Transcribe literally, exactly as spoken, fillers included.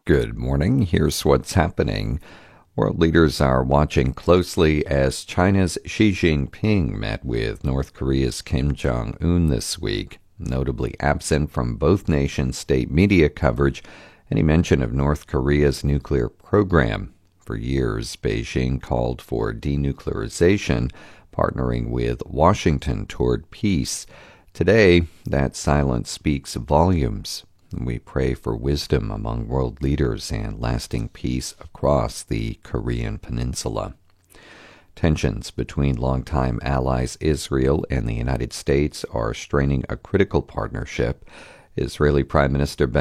Good morning. Here's what's happening. World leaders are watching closely as China's Xi Jinping met with North Korea's Kim Jong-un this week. Notably absent from both nations' state media coverage, any mention of North Korea's nuclear program. For years, Beijing called for denuclearization, partnering with Washington toward peace. Today, that silence speaks volumes. We pray for wisdom among world leaders and lasting peace across the Korean peninsula. Tensions between longtime allies Israel and the United States are straining a critical partnership. Israeli Prime Minister